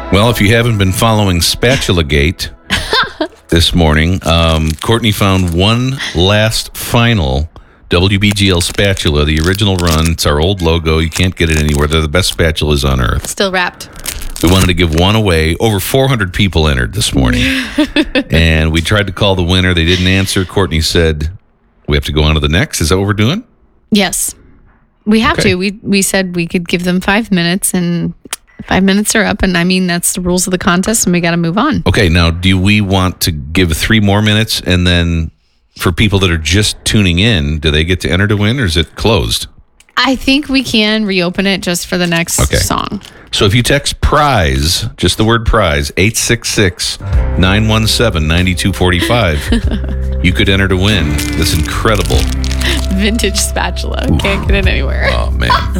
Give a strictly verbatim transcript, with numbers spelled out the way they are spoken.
Well, if you haven't been following Spatula Gate this morning, um, Courtney found one last final W B G L spatula, the original run. It's our old logo. You can't get it anywhere. They're the best spatulas on earth. Still wrapped. We wanted to give one away. Over four hundred people entered this morning. And we tried to call the winner. They didn't answer. Courtney said, we have to go on to the next. Is that what we're doing? Yes. We have Okay. to. We we said we could give them five minutes, and five minutes are up. And I mean, that's the rules of the contest, and we got to move on. Okay, now, do we want to give three more minutes, and then for people that are just tuning in, do they get to enter to win, or is it closed? I think we can reopen it just for the next Okay. song. So if you text prize, just the word prize, eight six six, nine one seven, nine two four five, you could enter to win this incredible. Vintage spatula. Can't get it anywhere. Oh, man.